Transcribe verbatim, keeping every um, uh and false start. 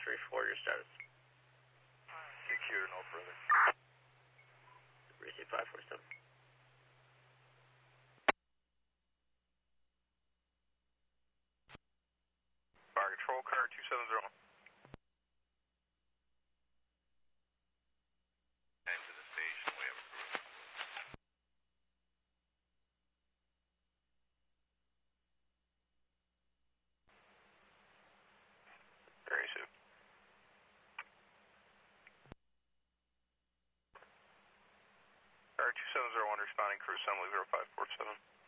three four, your status. Secure, no further. Receive five four seven. Fire control car two seven zero. Into the station, we have a crew. Very soon. Car two seven zero one responding, crew assembly zero five four seven.